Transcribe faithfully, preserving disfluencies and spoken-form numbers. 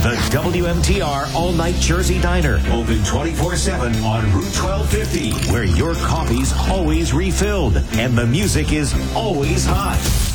The W M T R All Night Jersey Diner. Open twenty-four seven on Route twelve fifty, where your coffee's always refilled and the music is always hot.